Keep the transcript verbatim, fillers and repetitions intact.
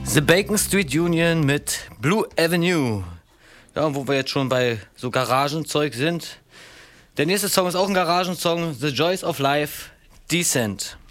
The Bacon Street Union mit Blue Avenue. Ja, und wo wir jetzt schon bei so Garagenzeug sind. Der nächste Song ist auch ein Garagensong. The Joys of Life, Descent.